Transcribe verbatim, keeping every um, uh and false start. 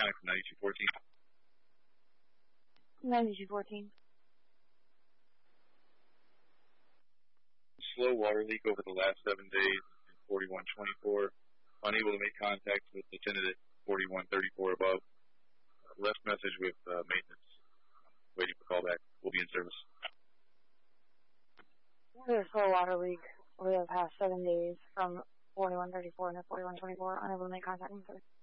Contact ninety-two fourteen. ninety-two fourteen. Slow water leak over the last seven days in forty-one twenty-four. Unable to make contact with Lieutenant at forty-one thirty-four above. Uh, left message with uh, maintenance. Waiting for callback. We'll be in service. There's a slow water leak over the past seven days from forty-one thirty-four to forty-one twenty-four. Unable to make contact with service.